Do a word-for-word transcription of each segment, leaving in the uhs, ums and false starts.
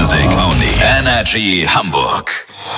music only. Energy Hamburg.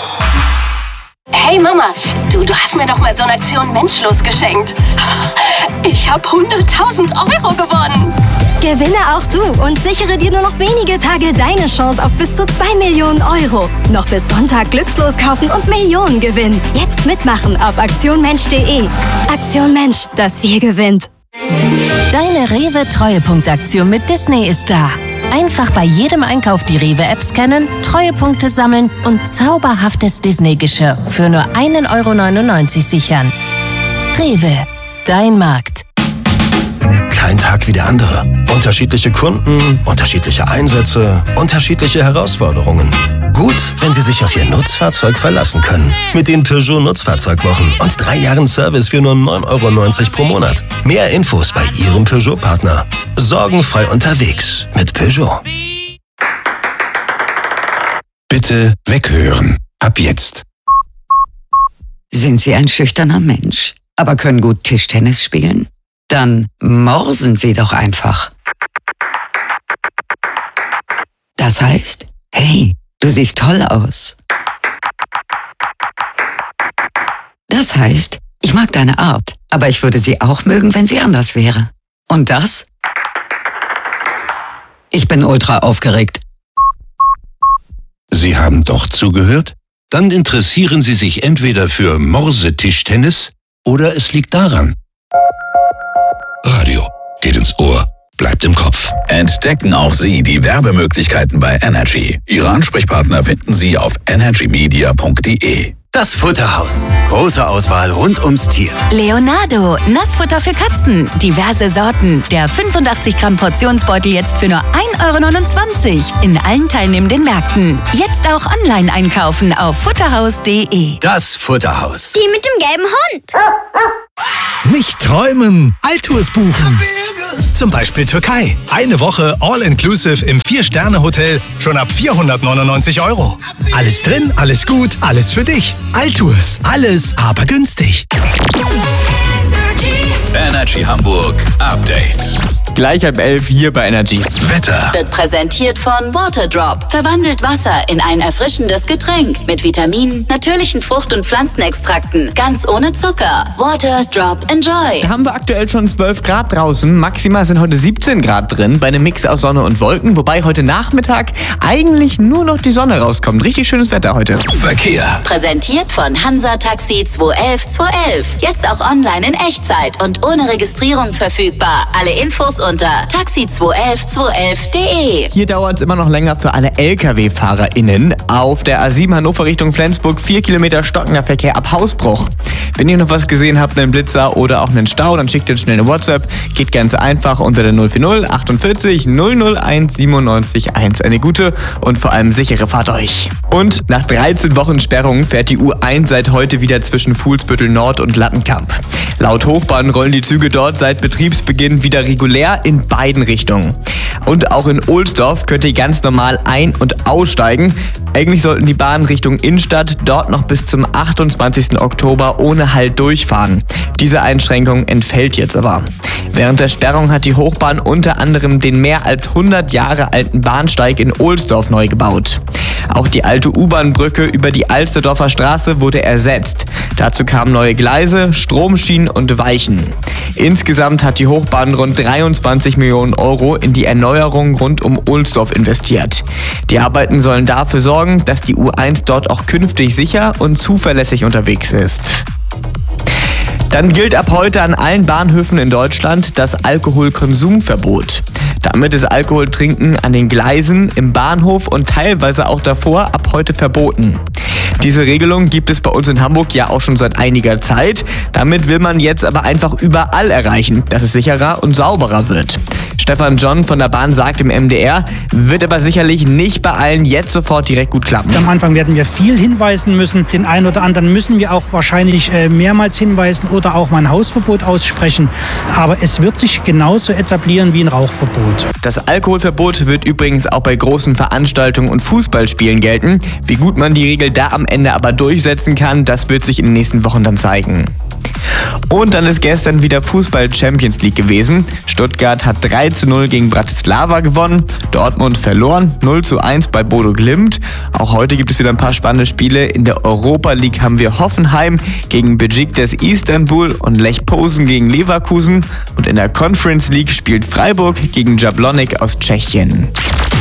Hey Mama, du, du hast mir doch mal so eine Aktion Menschlos geschenkt. Ich habe hunderttausend Euro gewonnen. Gewinne auch du und sichere dir nur noch wenige Tage deine Chance auf bis zu zwei Millionen Euro. Noch bis Sonntag glückslos kaufen und Millionen gewinnen. Jetzt mitmachen auf aktion mensch punkt de. Aktion Mensch, das Wir gewinnt. Deine Rewe-Treuepunkt-Aktion mit Disney ist da. Einfach bei jedem Einkauf die Rewe-App scannen, Treuepunkte sammeln und zauberhaftes Disney-Geschirr für nur ein Euro neunundneunzig sichern. Rewe, dein Markt. Kein Tag wie der andere. Unterschiedliche Kunden, unterschiedliche Einsätze, unterschiedliche Herausforderungen. Gut, wenn Sie sich auf Ihr Nutzfahrzeug verlassen können. Mit den Peugeot Nutzfahrzeugwochen und drei Jahren Service für nur neun Euro neunzig pro Monat. Mehr Infos bei Ihrem Peugeot-Partner. Sorgenfrei unterwegs mit Peugeot. Bitte weghören. Ab jetzt. Sind Sie ein schüchterner Mensch, aber können gut Tischtennis spielen? Dann morsen Sie doch einfach. Das heißt, hey, du siehst toll aus. Das heißt, ich mag deine Art, aber ich würde sie auch mögen, wenn sie anders wäre. Und das? Ich bin ultra aufgeregt. Sie haben doch zugehört? Dann interessieren Sie sich entweder für Morse-Tischtennis oder es liegt daran. Radio geht ins Ohr, bleibt im Kopf. Entdecken auch Sie die Werbemöglichkeiten bei Energy. Ihre Ansprechpartner finden Sie auf energy media punkt de. Das Futterhaus. Große Auswahl rund ums Tier. Leonardo, Nassfutter für Katzen. Diverse Sorten. Der fünfundachtzig Gramm Portionsbeutel jetzt für nur ein Euro neunundzwanzig. In allen teilnehmenden Märkten. Jetzt auch online einkaufen auf futterhaus punkt de. Das Futterhaus. Die mit dem gelben Hund. Nicht träumen, Altours buchen. Zum Beispiel Türkei. Eine Woche All-Inclusive im Vier-Sterne-Hotel schon ab vierhundertneunundneunzig Euro. Alles drin, alles gut, alles für dich. Altours, alles aber günstig. Energy Hamburg Update. Gleich ab elf hier bei Energy. Wetter. Wird präsentiert von Waterdrop. Verwandelt Wasser in ein erfrischendes Getränk. Mit Vitaminen, natürlichen Frucht- und Pflanzenextrakten. Ganz ohne Zucker. Waterdrop Enjoy. Da haben wir aktuell schon zwölf Grad draußen. Maximal sind heute siebzehn Grad drin. Bei einem Mix aus Sonne und Wolken. Wobei heute Nachmittag eigentlich nur noch die Sonne rauskommt. Richtig schönes Wetter heute. Verkehr. Präsentiert von Hansa Taxi zwei elf zwei elf. Jetzt auch online in Echtzeit und ohne Registrierung verfügbar. Alle Infos unter taxi zwei elf zwei elf punkt de. Hier dauert es immer noch länger für alle L K W-FahrerInnen. Auf der A sieben Hannover Richtung Flensburg vier Kilometer stockender Verkehr ab Hausbruch. Wenn ihr noch was gesehen habt, einen Blitzer oder auch einen Stau, dann schickt ihr uns schnell eine WhatsApp. Geht ganz einfach unter der null vier null achtundvierzig null null eins siebenundneunzig eins. Eine gute und vor allem sichere Fahrt euch. Und nach dreizehn Wochen Sperrung fährt die U eins seit heute wieder zwischen Fuhlsbüttel Nord und Lattenkamp. Laut Hochbahn rollen die Züge dort seit Betriebsbeginn wieder regulär in beiden Richtungen. Und auch in Ohlsdorf könnt ihr ganz normal ein- und aussteigen. Eigentlich sollten die Bahnen Richtung Innenstadt dort noch bis zum achtundzwanzigsten Oktober ohne Halt durchfahren. Diese Einschränkung entfällt jetzt aber. Während der Sperrung hat die Hochbahn unter anderem den mehr als hundert Jahre alten Bahnsteig in Ohlsdorf neu gebaut. Auch die alte U-Bahn-Brücke über die Alsterdorfer Straße wurde ersetzt. Dazu kamen neue Gleise, Stromschienen und Weichen. Insgesamt hat die Hochbahn rund dreiundzwanzig Millionen Euro in die Erneuerung rund um Ohlsdorf investiert. Die Arbeiten sollen dafür sorgen, dass die U eins dort auch künftig sicher und zuverlässig unterwegs ist. Dann gilt ab heute an allen Bahnhöfen in Deutschland das Alkoholkonsumverbot. Damit ist Alkoholtrinken an den Gleisen, im Bahnhof und teilweise auch davor ab heute verboten. Diese Regelung gibt es bei uns in Hamburg ja auch schon seit einiger Zeit. Damit will man jetzt aber einfach überall erreichen, dass es sicherer und sauberer wird. Stefan John von der Bahn sagt im M D R, wird aber sicherlich nicht bei allen jetzt sofort direkt gut klappen. Am Anfang werden wir viel hinweisen müssen. Den einen oder anderen müssen wir auch wahrscheinlich mehrmals hinweisen oder auch mal ein Hausverbot aussprechen. Aber es wird sich genauso etablieren wie ein Rauchverbot. Das Alkoholverbot wird übrigens auch bei großen Veranstaltungen und Fußballspielen gelten. Wie gut man die Regel da am Ende aber durchsetzen kann, das wird sich in den nächsten Wochen dann zeigen. Und dann ist gestern wieder Fußball-Champions League gewesen. Stuttgart hat drei zu null gegen Bratislava gewonnen. Dortmund verloren, null zu eins bei Bodo Glimt. Auch heute gibt es wieder ein paar spannende Spiele. In der Europa League haben wir Hoffenheim gegen Besiktas Istanbul und Lech Posen gegen Leverkusen. Und in der Conference League spielt Freiburg gegen Jablonec aus Tschechien.